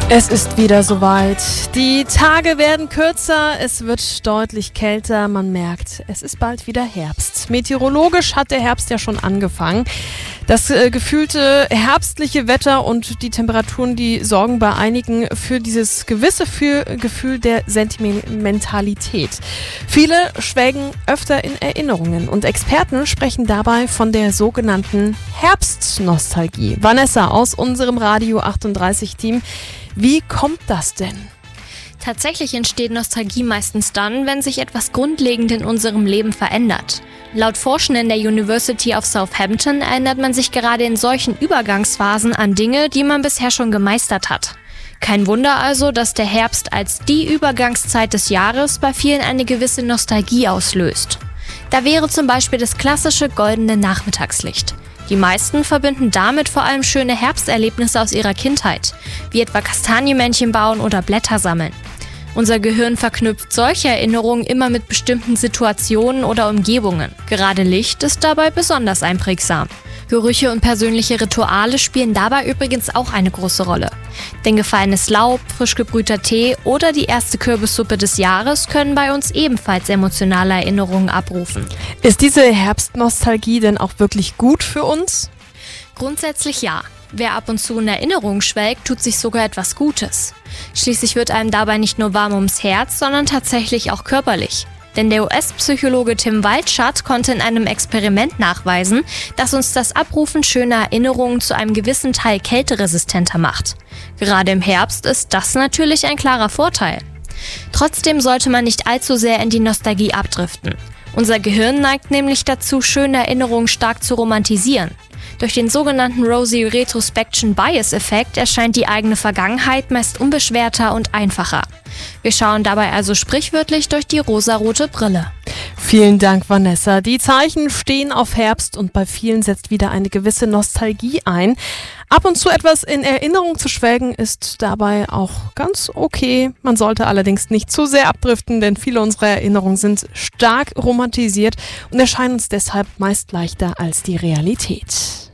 Es ist wieder soweit. Die Tage werden kürzer, es wird deutlich kälter. Man merkt, es ist bald wieder Herbst. Meteorologisch hat der Herbst ja schon angefangen. Das gefühlte herbstliche Wetter und die Temperaturen, die sorgen bei einigen für dieses gewisse Gefühl der Sentimentalität. Viele schwelgen öfter in Erinnerungen und Experten sprechen dabei von der sogenannten Herbstnostalgie. Vanessa aus unserem Radio 38 Team. Wie kommt das denn? Tatsächlich entsteht Nostalgie meistens dann, wenn sich etwas grundlegend in unserem Leben verändert. Laut Forschenden der University of Southampton erinnert man sich gerade in solchen Übergangsphasen an Dinge, die man bisher schon gemeistert hat. Kein Wunder also, dass der Herbst als die Übergangszeit des Jahres bei vielen eine gewisse Nostalgie auslöst. Da wäre zum Beispiel das klassische goldene Nachmittagslicht. Die meisten verbinden damit vor allem schöne Herbsterlebnisse aus ihrer Kindheit, wie etwa Kastanienmännchen bauen oder Blätter sammeln. Unser Gehirn verknüpft solche Erinnerungen immer mit bestimmten Situationen oder Umgebungen. Gerade Licht ist dabei besonders einprägsam. Gerüche und persönliche Rituale spielen dabei übrigens auch eine große Rolle. Denn gefallenes Laub, frisch gebrühter Tee oder die erste Kürbissuppe des Jahres können bei uns ebenfalls emotionale Erinnerungen abrufen. Ist diese Herbstnostalgie denn auch wirklich gut für uns? Grundsätzlich ja. Wer ab und zu in Erinnerungen schwelgt, tut sich sogar etwas Gutes. Schließlich wird einem dabei nicht nur warm ums Herz, sondern tatsächlich auch körperlich. Denn der US-Psychologe Tim Waldschat konnte in einem Experiment nachweisen, dass uns das Abrufen schöner Erinnerungen zu einem gewissen Teil kälteresistenter macht. Gerade im Herbst ist das natürlich ein klarer Vorteil. Trotzdem sollte man nicht allzu sehr in die Nostalgie abdriften. Unser Gehirn neigt nämlich dazu, schöne Erinnerungen stark zu romantisieren. Durch den sogenannten Rosy Retrospection Bias Effekt erscheint die eigene Vergangenheit meist unbeschwerter und einfacher. Wir schauen dabei also sprichwörtlich durch die rosarote Brille. Vielen Dank, Vanessa. Die Zeichen stehen auf Herbst und bei vielen setzt wieder eine gewisse Nostalgie ein. Ab und zu etwas in Erinnerung zu schwelgen ist dabei auch ganz okay. Man sollte allerdings nicht zu sehr abdriften, denn viele unserer Erinnerungen sind stark romantisiert und erscheinen uns deshalb meist leichter als die Realität.